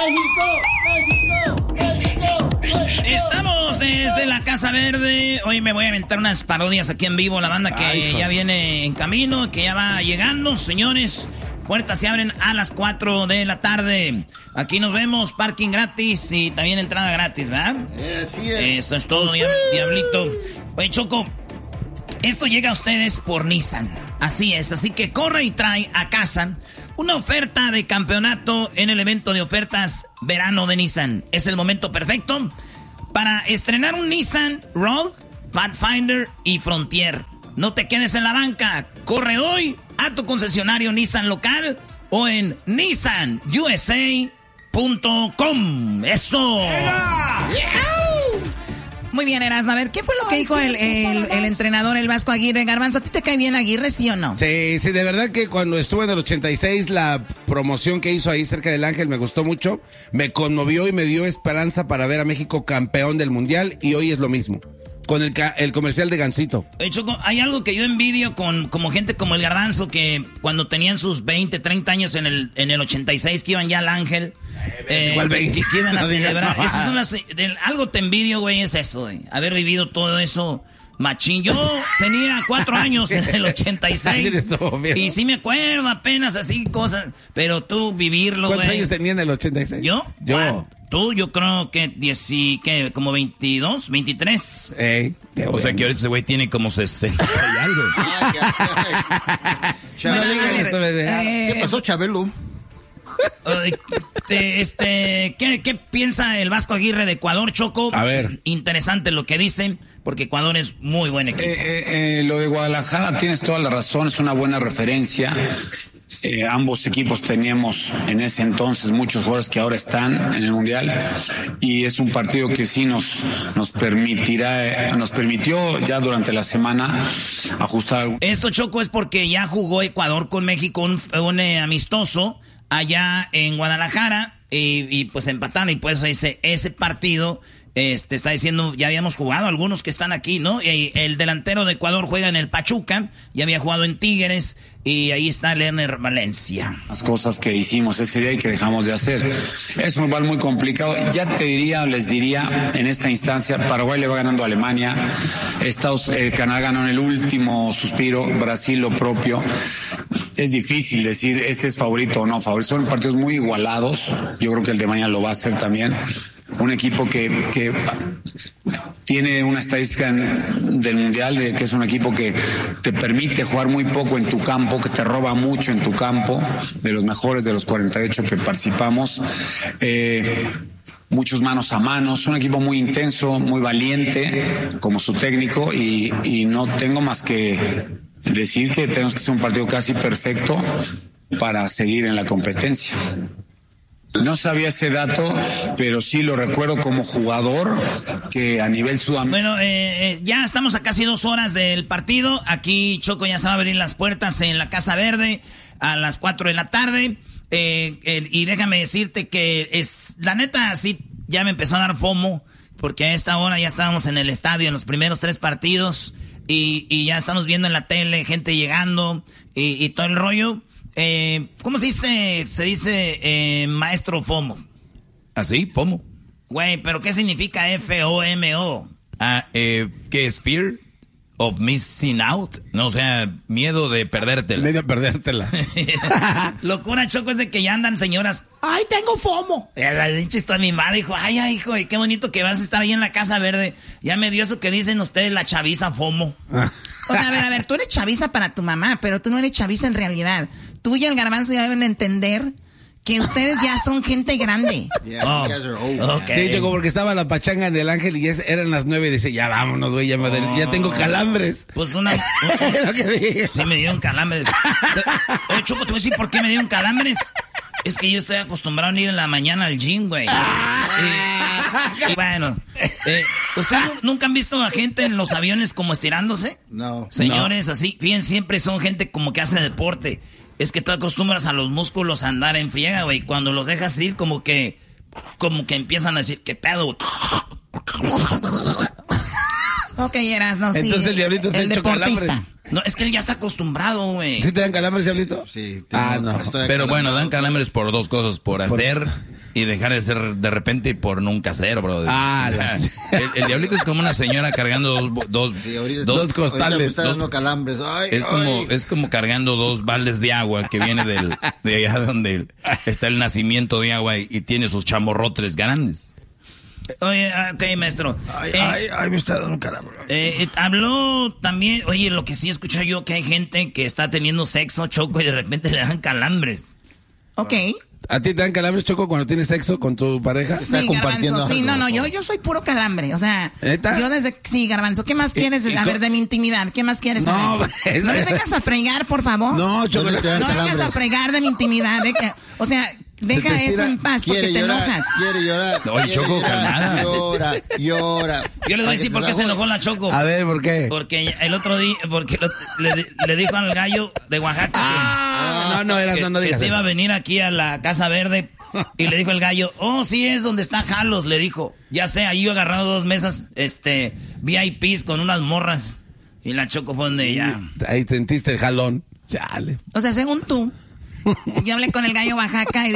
Estamos desde la Casa Verde. Hoy me voy a aventar unas parodias aquí en vivo. La banda que ya viene en camino, que ya va llegando, señores. Puertas se abren a las 4 de la tarde. Aquí nos vemos, parking gratis y también entrada gratis, ¿verdad? Así es. Eso es todo, diablito. Oye, Choco, esto llega a ustedes por Nissan. Así es, así que corre y trae a casa una oferta de campeonato en el evento de ofertas verano de Nissan. Es el momento perfecto para estrenar un Nissan Rogue, Pathfinder y Frontier. No te quedes en la banca. Corre hoy a tu concesionario Nissan local o en nissanusa.com. ¡Eso! Yeah. Muy bien, Erasmo. A ver, ¿qué fue lo que dijo el entrenador, el Vasco Aguirre? Garbanzo, ¿a ti te cae bien Aguirre, sí o no? Sí, de verdad que cuando estuve en el 86, la promoción que hizo ahí cerca del Ángel me gustó mucho, me conmovió y me dio esperanza para ver a México campeón del Mundial, y hoy es lo mismo. Con el comercial de Gansito. Choco, hay algo que yo envidio como gente como el Garbanzo, que cuando tenían sus 20, 30 años en el 86, que iban ya al Ángel, igual que iban a celebrar. Esas son algo te envidio, güey, es eso, güey. Haber vivido todo eso machín. Yo tenía 4 años en el 86 y sí me acuerdo apenas así cosas, pero tú vivirlo, güey. ¿Cuántos años tenía en el 86? ¿Yo? Tú, yo creo que como 22, 23. O sea que ahorita ese güey tiene como 60 y algo. ¿Qué pasó, Chabelo? ¿Qué piensa el Vasco Aguirre de Ecuador, Choco? A ver. Interesante lo que dicen, porque Ecuador es muy buen equipo. Lo de Guadalajara, tienes toda la razón, es una buena referencia. Ambos equipos teníamos en ese entonces muchos jugadores que ahora están en el Mundial, y es un partido que sí nos permitió ya durante la semana ajustar. Esto, Choco, es porque ya jugó Ecuador con México un amistoso allá en Guadalajara y pues empataron, y pues ese partido está diciendo, ya habíamos jugado algunos que están aquí, ¿no? Y el delantero de Ecuador juega en el Pachuca, ya había jugado en Tigres, y ahí está Lerner Valencia. Las cosas que hicimos ese día y que dejamos de hacer. Es un rival muy complicado. Ya les diría, en esta instancia, Paraguay le va ganando a Alemania, Canadá ganó en el último suspiro, Brasil lo propio. Es difícil decir este es favorito o no favorito. Son partidos muy igualados. Yo creo que el de mañana lo va a hacer también. Un equipo que tiene una estadística del Mundial de que es un equipo que te permite jugar muy poco en tu campo, que te roba mucho en tu campo, de los mejores de los 48 que participamos. Muchos manos a manos, un equipo muy intenso, muy valiente, como su técnico, y no tengo más que decir que tenemos que hacer un partido casi perfecto para seguir en la competencia. No sabía ese dato, pero sí lo recuerdo como jugador, que a nivel sudamericano. Bueno, ya estamos a casi 2 horas del partido. Aquí Choco ya se va a abrir las puertas en la Casa Verde a las 4 de la tarde. Y déjame decirte que la neta, sí, ya me empezó a dar FOMO, porque a esta hora ya estábamos en el estadio en los primeros 3 partidos y ya estamos viendo en la tele gente llegando y todo el rollo. ¿Cómo se dice? Se dice maestro FOMO. ¿Así? ¿FOMO? Güey, ¿pero qué significa FOMO? ¿Qué es fear of missing out? No, o sea, miedo de perdértela. Medio perdértela. Locura, Choco, es de que ya andan señoras. ¡Ay, tengo FOMO! La dicha está mi madre, dijo, ay, hijo, qué bonito que vas a estar ahí en la Casa Verde. Ya me dio eso que dicen ustedes, la chaviza FOMO. O sea, a ver, tú eres chaviza para tu mamá, pero tú no eres chaviza en realidad. Tú y el Garbanzo ya deben de entender que ustedes ya son gente grande. Okay. Sí, Choco, porque estaba la pachanga en el Ángel y eran las 9 y dice, ya vámonos, güey, ya tengo calambres. Pues sí me dieron calambres. Oye, Choco, te voy a decir por qué me dieron calambres. Es que yo estoy acostumbrado a ir en la mañana al gym, güey. Y bueno, ¿ustedes nunca han visto a gente en los aviones como estirándose? No. Señores, así, bien, siempre son gente como que hace deporte. Es que te acostumbras a los músculos a andar en friega, güey. Cuando los dejas ir, como que empiezan a decir, ¿qué pedo? Ok, Erasmo, sí. Entonces el diablito está hecho calambres. No, es que él ya está acostumbrado, güey. ¿Sí te dan calambres, diablito? Sí. No. Pero bueno, dan calambres por 2 cosas. Por hacer y dejar de ser de repente por nunca ser, bro. El diablito es como una señora cargando dos costales. Me está dando calambres. Ay, es como cargando 2 baldes de agua que viene de allá donde está el nacimiento de agua y tiene sus chamorrotres grandes. Oye, ok, maestro. Ay, me está dando un calambre. Habló también, oye, lo que sí escuché yo, que hay gente que está teniendo sexo, Choco, y de repente le dan calambres. Ok. ¿A ti te dan calambres, Choco, cuando tienes sexo con tu pareja? Sí, Garbanzo, sí, no, yo soy puro calambre, o sea, ¿Neta? yo sí, Garbanzo, ¿qué más quieres? A ver, de mi intimidad, ¿qué más quieres saber? No me vengas a fregar, por favor. No, Choco, no vengas a fregar de mi intimidad, o sea, deja eso en paz, porque te enojas. Quiere llorar. No, Choco, calmada. Llora. Yo les voy a decir por qué se enojó la Choco. A ver, ¿por qué? Porque el otro día, le dijo al gallo de Oaxaca que se iba a venir aquí a la Casa Verde. Y le dijo el gallo, sí es donde está Jalos, le dijo. Ya sé, ahí yo he agarrado 2 mesas, VIPs con unas morras. Y la Choco fue donde ya. Ahí sentiste el jalón. Chale. O sea, según tú, yo hablé con el gallo Oaxaca y